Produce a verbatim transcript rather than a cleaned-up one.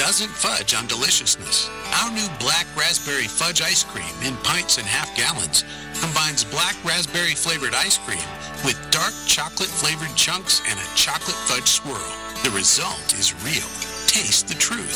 doesn't fudge on deliciousness. Our new black raspberry fudge ice cream in pints and half gallons combines black raspberry flavored ice cream with dark chocolate flavored chunks and a chocolate fudge swirl. The result is real. Taste the truth.